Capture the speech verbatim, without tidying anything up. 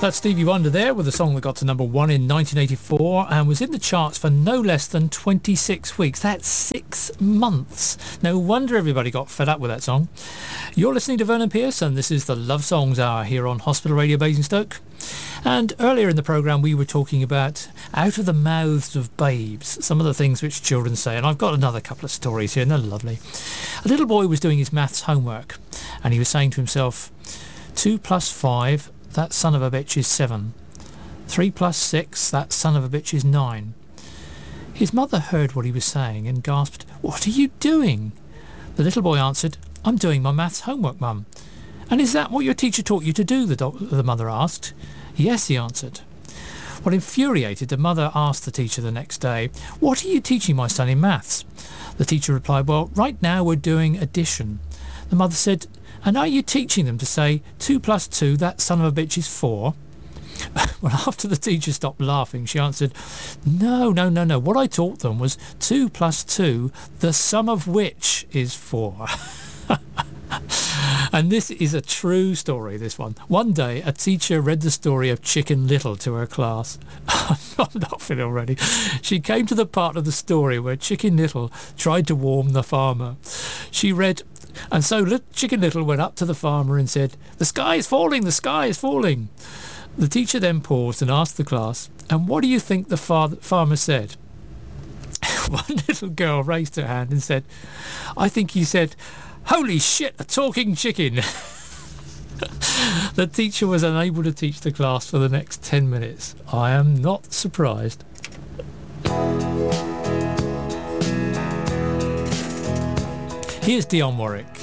That's Stevie Wonder there with a song that got to number one in nineteen eighty-four and was in the charts for no less than twenty-six weeks. That's six months. No wonder everybody got fed up with that song. You're listening to Vernon Pearson. This is the Love Songs Hour here on Hospital Radio Basingstoke. And earlier in the programme we were talking about out of the mouths of babes, some of the things which children say. And I've got another couple of stories here and they're lovely. A little boy was doing his maths homework and he was saying to himself, two plus five, that son of a bitch is seven. Three plus six, that son of a bitch is nine. His mother heard what he was saying and gasped, "What are you doing?" The little boy answered, "I'm doing my maths homework, Mum." "And is that what your teacher taught you to do?" the, doc- the mother asked. "Yes," he answered. Well, infuriated, the mother asked the teacher the next day, "What are you teaching my son in maths?" The teacher replied, "Well, right now we're doing addition." The mother said, "And are you teaching them to say two plus two, that son of a bitch is four?" Well, after the teacher stopped laughing, she answered, "No, no, no, no. What I taught them was two plus two, the sum of which is four." And this is a true story, this one. One day, a teacher read the story of Chicken Little to her class. I'm laughing already. She came to the part of the story where Chicken Little tried to warm the farmer. She read, and so Chicken Little went up to the farmer and said, "The sky is falling, the sky is falling." The teacher then paused and asked the class, "And what do you think the far- farmer said?" One little girl raised her hand and said, "I think he said, 'Holy shit, a talking chicken.'" The teacher was unable to teach the class for the next ten minutes. I am not surprised. Here's Dionne Warwick.